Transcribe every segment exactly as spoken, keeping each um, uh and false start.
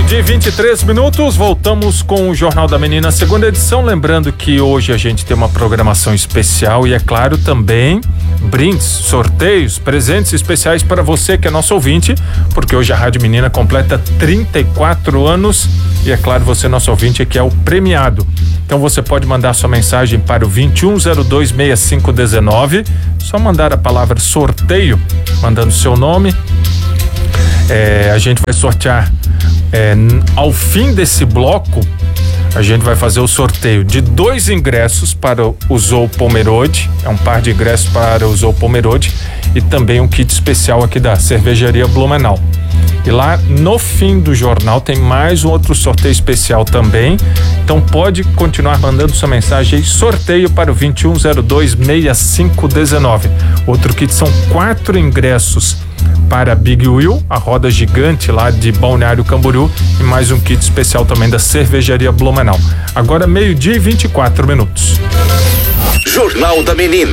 meio-dia e vinte e três minutos, voltamos com o Jornal da Menina, segunda edição. Lembrando que hoje a gente tem uma programação especial e, é claro, também brindes, sorteios, presentes especiais para você que é nosso ouvinte, porque hoje a Rádio Menina completa trinta e quatro anos e, é claro, você, nosso ouvinte, é que é o premiado. Então você pode mandar sua mensagem para o vinte e um zero dois sessenta e cinco dezenove, só mandar a palavra sorteio, mandando seu nome. É, a gente vai sortear é, ao fim desse bloco. A gente vai fazer o sorteio de dois ingressos para o Zoo Pomerode, é um par de ingressos para o Zoo Pomerode, e também um kit especial aqui da Cervejaria Blumenau. E lá no fim do jornal tem mais um outro sorteio especial também. Então pode continuar mandando sua mensagem aí, sorteio para o vinte e um zero dois sessenta e cinco dezenove. Outro kit são quatro ingressos para Big Wheel, a roda gigante lá de Balneário Camboriú, e mais um kit especial também da Cervejaria Blumenau. Agora meio-dia e vinte e quatro minutos. Jornal da Menina.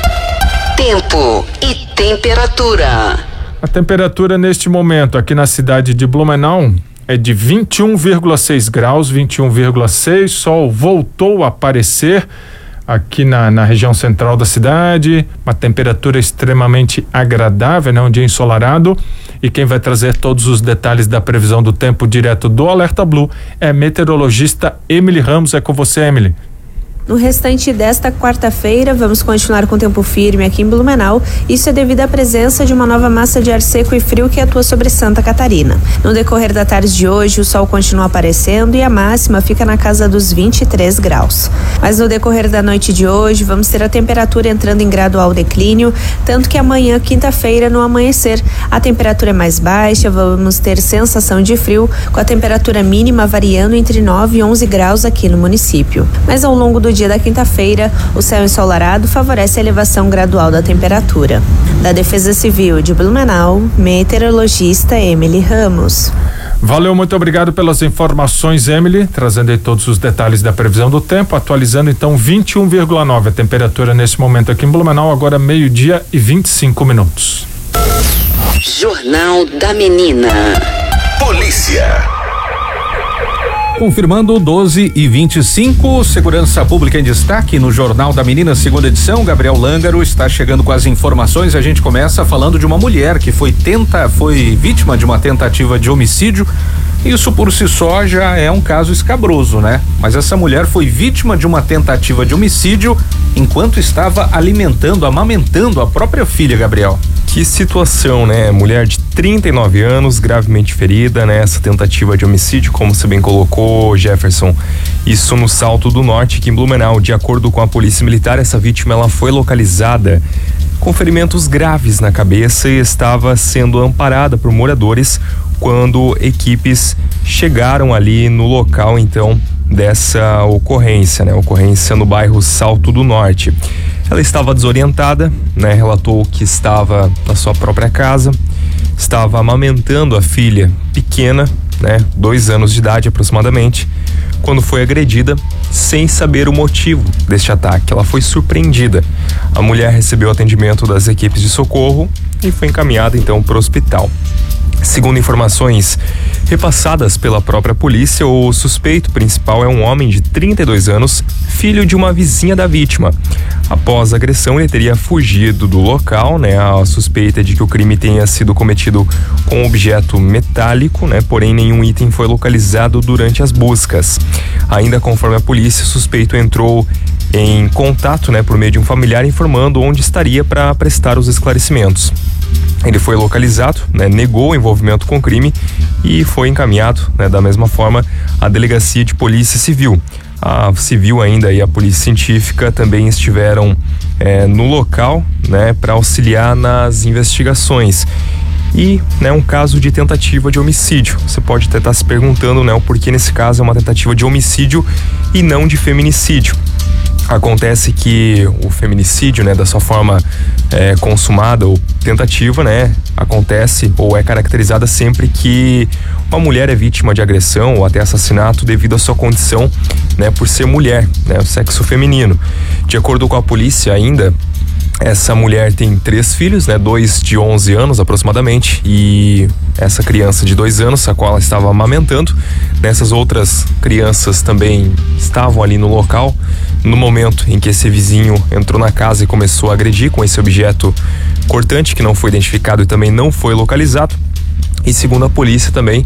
Tempo e temperatura. A temperatura neste momento aqui na cidade de Blumenau é de vinte e um vírgula seis graus, vinte e um vírgula seis. Sol voltou a aparecer aqui na, na região central da cidade, uma temperatura extremamente agradável, né? Um dia ensolarado. E quem vai trazer todos os detalhes da previsão do tempo direto do Alerta Blue é a meteorologista Emily Ramos. É com você, Emily. No restante desta quarta-feira, vamos continuar com tempo firme aqui em Blumenau. Isso é devido à presença de uma nova massa de ar seco e frio que atua sobre Santa Catarina. No decorrer da tarde de hoje, o sol continua aparecendo e a máxima fica na casa dos vinte e três graus. Mas no decorrer da noite de hoje, vamos ter a temperatura entrando em gradual declínio, tanto que amanhã, quinta-feira, no amanhecer, a temperatura é mais baixa, vamos ter sensação de frio, com a temperatura mínima variando entre nove e onze graus aqui no município. Mas ao longo do dia da quinta-feira, o céu ensolarado favorece a elevação gradual da temperatura. Da Defesa Civil de Blumenau, meteorologista Emily Ramos. Valeu, muito obrigado pelas informações, Emily, trazendo aí todos os detalhes da previsão do tempo, atualizando então vinte e um vírgula nove a temperatura nesse momento aqui em Blumenau, agora meio-dia e vinte e cinco minutos. Jornal da Menina. Polícia. Confirmando doze e vinte e cinco, segurança pública em destaque no Jornal da Menina, segunda edição. Gabriel Lângaro está chegando com as informações. A gente começa falando de uma mulher que foi tenta, foi vítima de uma tentativa de homicídio. Isso por si só já é um caso escabroso, né? Mas essa mulher foi vítima de uma tentativa de homicídio enquanto estava alimentando, amamentando a própria filha, Gabriel. Que situação, né? Mulher de trinta e nove anos, gravemente ferida nessa tentativa de homicídio, como você bem colocou, Jefferson. Isso no Salto do Norte, aqui em Blumenau. De acordo com a Polícia Militar, essa vítima ela foi localizada com ferimentos graves na cabeça e estava sendo amparada por moradores quando equipes chegaram ali no local, então, dessa ocorrência, né? Ocorrência no bairro Salto do Norte. Ela estava desorientada, né? Relatou que estava na sua própria casa, estava amamentando a filha pequena, né? Dois anos de idade aproximadamente, quando foi agredida sem saber o motivo deste ataque. Ela foi surpreendida. A mulher recebeu atendimento das equipes de socorro e foi encaminhada então para o hospital. Segundo informações repassadas pela própria polícia, o suspeito principal é um homem de trinta e dois anos, filho de uma vizinha da vítima. Após a agressão, ele teria fugido do local, né? A suspeita é de que o crime tenha sido cometido com um objeto metálico, né? Porém, nenhum item foi localizado durante as buscas. Ainda conforme a polícia, o suspeito entrou em contato, né, por meio de um familiar, informando onde estaria para prestar os esclarecimentos. Ele foi localizado, né, negou o envolvimento com o crime e foi encaminhado, né, da mesma forma à Delegacia de Polícia Civil. A Civil ainda e a Polícia Científica também estiveram é, no local, né, para auxiliar nas investigações. E, né, um caso de tentativa de homicídio. Você pode até estar se perguntando, né, o porquê nesse caso é uma tentativa de homicídio e não de feminicídio. Acontece que o feminicídio, né, da sua forma é, consumada ou tentativa, né, acontece ou é caracterizada sempre que uma mulher é vítima de agressão ou até assassinato devido à sua condição, né, por ser mulher, né, o sexo feminino. De acordo com a polícia ainda, Essa mulher tem três filhos, né? Dois de onze anos aproximadamente e essa criança de dois anos, a qual ela estava amamentando. Nessas outras crianças também estavam ali no local no momento em que esse vizinho entrou na casa e começou a agredir com esse objeto cortante que não foi identificado e também não foi localizado. E segundo a polícia também,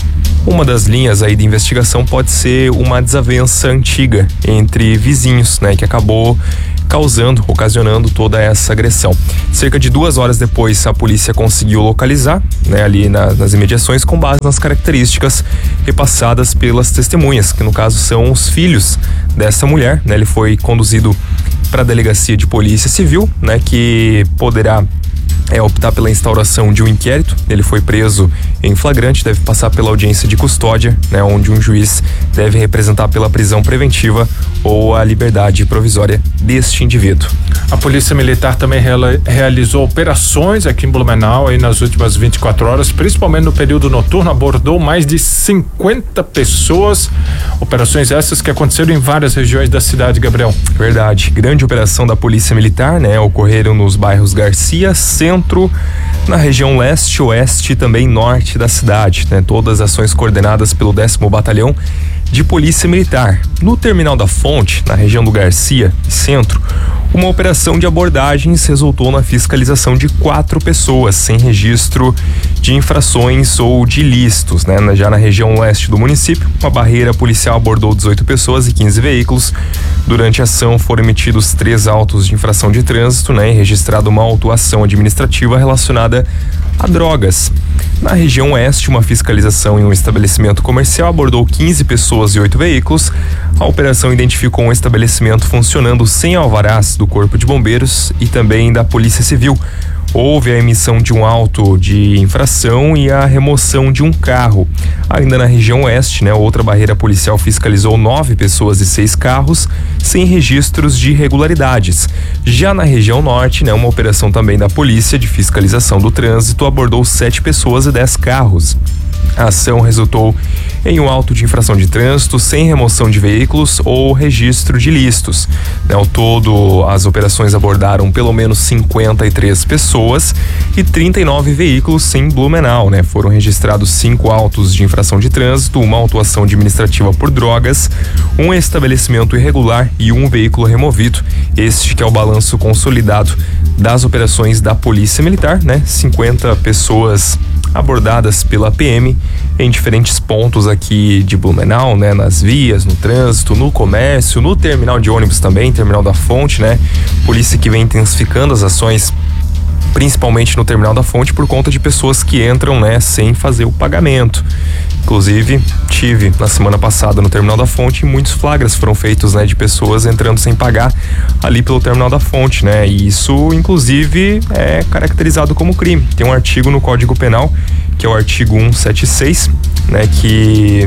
uma das linhas aí de investigação pode ser uma desavença antiga entre vizinhos, né? Que acabou causando, ocasionando toda essa agressão. Cerca de duas horas depois, a polícia conseguiu localizar, né, ali na, nas imediações, com base nas características repassadas pelas testemunhas, que no caso são os filhos dessa mulher, né? Ele foi conduzido para a delegacia de polícia civil, né, que poderá é optar pela instauração de um inquérito. Ele foi preso em flagrante, deve passar pela audiência de custódia, né, onde um juiz deve representar pela prisão preventiva ou a liberdade provisória deste indivíduo. A Polícia Militar também reala, realizou operações aqui em Blumenau aí nas últimas vinte e quatro horas, principalmente no período noturno, abordou mais de cinquenta pessoas. Operações essas que aconteceram em várias regiões da cidade, Gabriel. Verdade. Grande operação da Polícia Militar, né? Ocorreram nos bairros Garcia, Centro, na região leste, oeste e também norte da cidade, né? Todas as ações coordenadas pelo décimo Batalhão de Polícia Militar. No Terminal da Fonte, na região do Garcia e Centro, uma operação de abordagens resultou na fiscalização de quatro pessoas sem registro de infrações ou de ilícitos, né? Já na região leste do município, uma barreira policial abordou dezoito pessoas e quinze veículos. Durante a ação foram emitidos três autos de infração de trânsito, né? E registrada uma autuação administrativa relacionada a drogas. Na região oeste, uma fiscalização em um estabelecimento comercial abordou quinze pessoas e oito veículos. A operação identificou um estabelecimento funcionando sem alvarás do Corpo de Bombeiros e também da Polícia Civil. Houve a emissão de um auto de infração e a remoção de um carro. Ainda na região oeste, né, outra barreira policial fiscalizou nove pessoas e seis carros sem registros de irregularidades. Já na região norte, né, uma operação também da polícia de fiscalização do trânsito abordou sete pessoas e dez carros. A ação resultou em um auto de infração de trânsito sem remoção de veículos ou registro de ilícitos. Ao todo, as operações abordaram pelo menos cinquenta e três pessoas e trinta e nove veículos em Blumenau, né? Foram registrados cinco autos de infração de trânsito, uma autuação administrativa por drogas, um estabelecimento irregular e um veículo removido. Este que é o balanço consolidado das operações da Polícia Militar, né? cinquenta pessoas abordadas pela P M em diferentes pontos aqui de Blumenau, né? Nas vias, no trânsito, no comércio, no terminal de ônibus também, terminal da Fonte, né? Polícia que vem intensificando as ações, principalmente no terminal da Fonte, por conta de pessoas que entram, né, sem fazer o pagamento. Inclusive, tive na semana passada no terminal da Fonte, muitos flagras foram feitos, né, de pessoas entrando sem pagar ali pelo terminal da Fonte, né? E isso, inclusive, é caracterizado como crime. Tem um artigo no Código Penal, que é o artigo cento e setenta e seis, né, que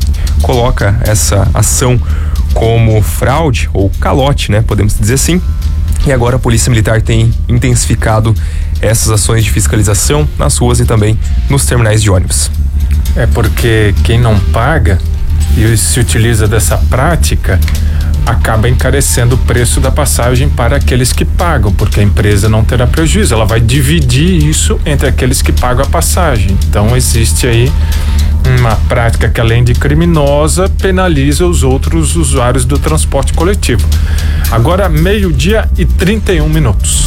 coloca essa ação como fraude ou calote, né, podemos dizer assim. E agora a Polícia Militar tem intensificado essas ações de fiscalização nas ruas e também nos terminais de ônibus. É porque quem não paga e se utiliza dessa prática acaba encarecendo o preço da passagem para aqueles que pagam, porque a empresa não terá prejuízo, ela vai dividir isso entre aqueles que pagam a passagem. Então existe aí uma prática que, além de criminosa, penaliza os outros usuários do transporte coletivo. Agora, meio-dia e trinta e um minutos.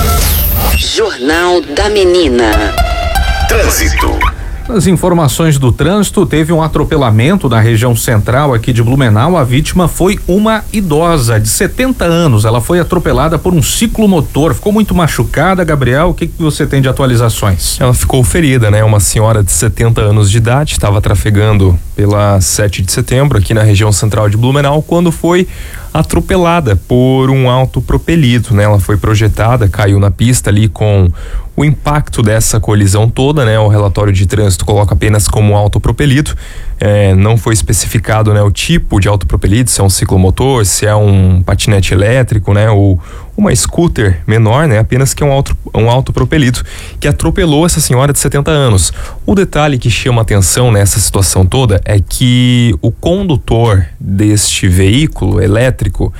Jornal da Menina. Trânsito. Nas informações do trânsito, teve um atropelamento na região central aqui de Blumenau. A vítima foi uma idosa de setenta anos. Ela foi atropelada por um ciclomotor. Ficou muito machucada, Gabriel. O que que você tem de atualizações? Ela ficou ferida, né? Uma senhora de setenta anos de idade, estava trafegando pela sete de setembro aqui na região central de Blumenau quando foi atropelada por um autopropelido, né? Ela foi projetada, caiu na pista ali com o impacto dessa colisão toda, né? O relatório de trânsito coloca apenas como autopropelido, é, não foi especificado, né, o tipo de autopropelido, se é um ciclomotor, se é um patinete elétrico, né, ou uma scooter menor, né, apenas que é um, auto, um autopropelido que atropelou essa senhora de setenta anos. O detalhe que chama atenção nessa situação toda é que o condutor deste veículo elétrico,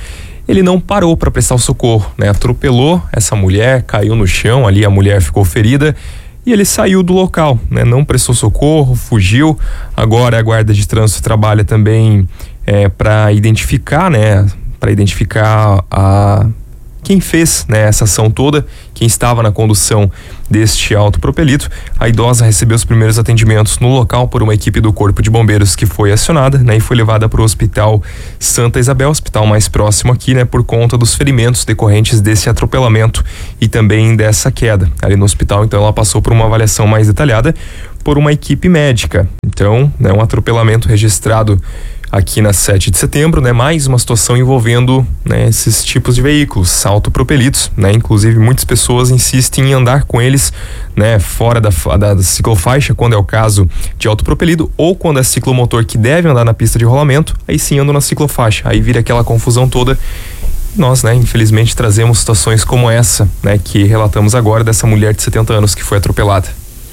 ele não parou para prestar o socorro, né? Atropelou essa mulher, caiu no chão, ali a mulher ficou ferida e ele saiu do local, né? Não prestou socorro, fugiu. Agora a guarda de trânsito trabalha também é, para identificar, né? Para identificar a quem fez, né, essa ação toda, quem estava na condução deste autopropelito. A idosa recebeu os primeiros atendimentos no local por uma equipe do Corpo de Bombeiros que foi acionada, né, e foi levada para o Hospital Santa Isabel, hospital mais próximo aqui, né, por conta dos ferimentos decorrentes desse atropelamento e também dessa queda. Ali no hospital, então, ela passou por uma avaliação mais detalhada por uma equipe médica. Então, né, um atropelamento registrado aqui na sete de setembro, né? Mais uma situação envolvendo, né, esses tipos de veículos autopropelidos, né? Inclusive muitas pessoas insistem em andar com eles, né, fora da, da, da ciclofaixa, quando é o caso de autopropelido, ou quando é ciclomotor que deve andar na pista de rolamento, aí sim andam na ciclofaixa, aí vira aquela confusão toda. Nós, né, infelizmente trazemos situações como essa, né, que relatamos agora dessa mulher de setenta anos que foi atropelada.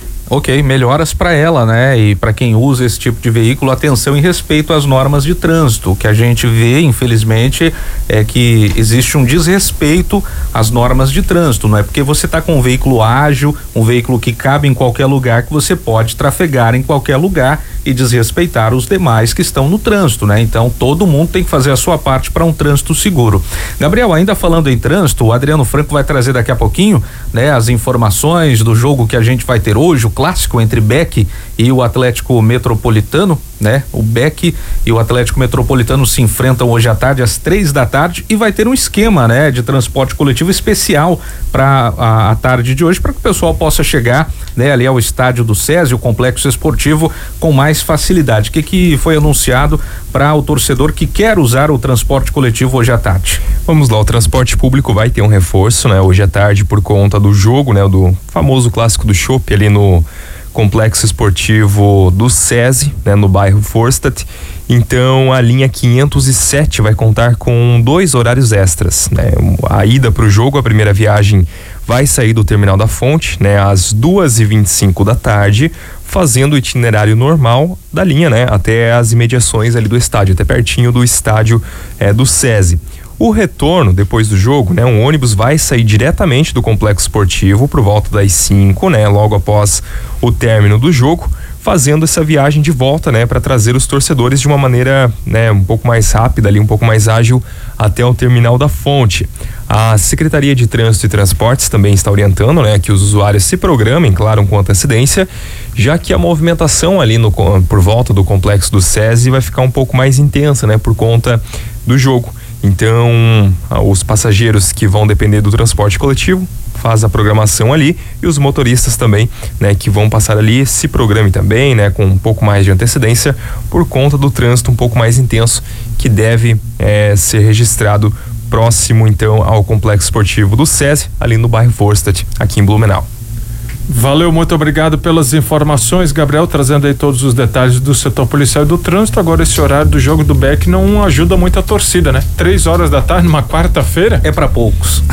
Ok, melhoras para ela, né? E para quem usa esse tipo de veículo, atenção em respeito às normas de trânsito. O que a gente vê, infelizmente, é que existe um desrespeito às normas de trânsito. Não é porque você está com um veículo ágil, um veículo que cabe em qualquer lugar, que você pode trafegar em qualquer lugar e desrespeitar os demais que estão no trânsito, né? Então todo mundo tem que fazer a sua parte para um trânsito seguro. Gabriel, ainda falando em trânsito, o Adriano Franco vai trazer daqui a pouquinho, né, as informações do jogo que a gente vai ter hoje, o clássico entre Beck e o Atlético Metropolitano, né? O Beck e o Atlético Metropolitano se enfrentam hoje à tarde às três da tarde e vai ter um esquema, né, de transporte coletivo especial para a, a tarde de hoje, para que o pessoal possa chegar, né, ali ao estádio do SESI, o complexo esportivo, com mais facilidade. O que que foi anunciado para o torcedor que quer usar o transporte coletivo hoje à tarde? Vamos lá, o transporte público vai ter um reforço, né, hoje à tarde por conta do jogo, né, do famoso clássico do Chopp ali no complexo esportivo do SESI, né, no bairro Forstadt. Então a linha quinhentos e sete vai contar com dois horários extras, né? A ida para o jogo, a primeira viagem vai sair do Terminal da Fonte, né, às duas e vinte e cinco da tarde, fazendo o itinerário normal da linha, né, até as imediações ali do estádio, até pertinho do estádio é, do SESI. O retorno, depois do jogo, né, um ônibus vai sair diretamente do complexo esportivo por volta das cinco, né, logo após o término do jogo, fazendo essa viagem de volta, né, para trazer os torcedores de uma maneira, né, um pouco mais rápida ali, um pouco mais ágil até o Terminal da Fonte. A Secretaria de Trânsito e Transportes também está orientando, né, que os usuários se programem, claro, com antecedência, já que a movimentação ali no, por volta do complexo do SESI vai ficar um pouco mais intensa, né, por conta do jogo. Então, os passageiros que vão depender do transporte coletivo faz a programação ali, e os motoristas também, né, que vão passar ali, se programem também, né, com um pouco mais de antecedência por conta do trânsito um pouco mais intenso que deve é, ser registrado próximo então ao complexo esportivo do SESI, ali no bairro Forstadt, aqui em Blumenau. Valeu, muito obrigado pelas informações, Gabriel, trazendo aí todos os detalhes do setor policial e do trânsito. Agora esse horário do jogo do Beck não ajuda muito a torcida, né? Três horas da tarde, numa quarta-feira. É para poucos.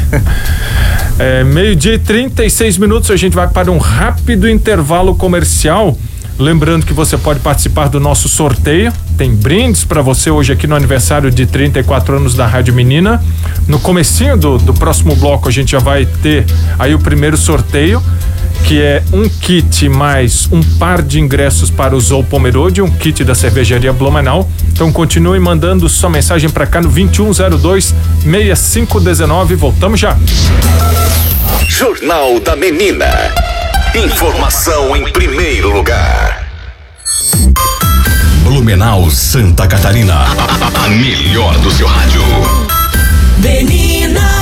É, é meio-dia e trinta e seis minutos, a gente vai para um rápido intervalo comercial. Lembrando que você pode participar do nosso sorteio, tem brindes para você hoje aqui no aniversário de trinta e quatro anos da Rádio Menina. No comecinho do, do próximo bloco a gente já vai ter aí o primeiro sorteio, que é um kit mais um par de ingressos para o Zoo Pomerode, um kit da cervejaria Blumenau. Então continue mandando sua mensagem para cá no vinte e um zero dois, sessenta e cinco dezenove. Voltamos já. Jornal da Menina. Informação em primeiro lugar. Blumenau, Santa Catarina. A melhor do seu rádio. Menina.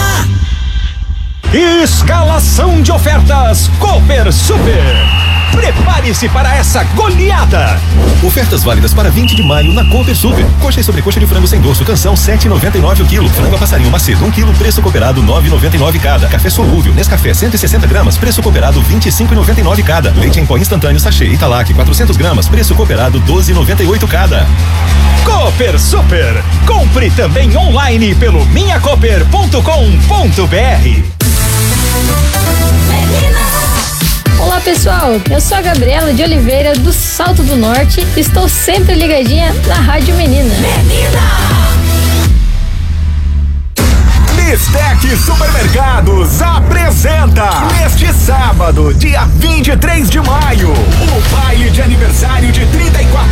Escalação de ofertas Cooper Super. Prepare-se para essa goleada. Ofertas válidas para vinte de maio na Cooper Super. Coxa e sobrecoxa de frango sem dorso, canção sete e noventa e nove o quilo. Frango a passarinho macedo um quilo, preço cooperado nove e noventa e nove cada. Café solúvel Nescafé cento e sessenta gramas, preço cooperado vinte e cinco e noventa e nove cada. Leite em pó instantâneo sachê Italac quatrocentos gramas, preço cooperado doze e noventa e oito cada. Cooper Super. Compre também online pelo minha cooper ponto com ponto br. Olá pessoal, eu sou a Gabriela de Oliveira do Salto do Norte e estou sempre ligadinha na Rádio Menina. Menina! Bistec Supermercados apresenta neste sábado, dia vinte e três de maio, o baile de aniversário de trinta e quatro